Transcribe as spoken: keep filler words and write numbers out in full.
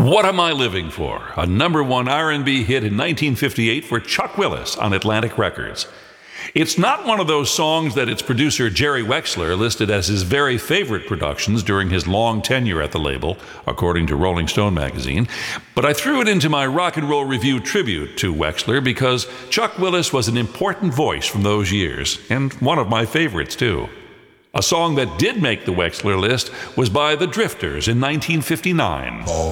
What Am I Living For? A number one R and B hit in nineteen fifty-eight for Chuck Willis on Atlantic Records. It's not one of those songs that its producer Jerry Wexler listed as his very favorite productions during his long tenure at the label, according to Rolling Stone magazine, but I threw it into my Rock and Roll Review tribute to Wexler because Chuck Willis was an important voice from those years, and one of my favorites too. A song that did make the Wexler list was by The Drifters in nineteen fifty-nine.